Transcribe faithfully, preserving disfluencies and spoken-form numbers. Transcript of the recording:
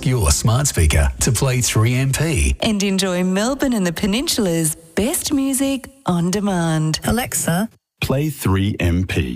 your smart speaker to play three M P. And enjoy Melbourne and the Peninsula's best music on demand. Alexa, Play three M P.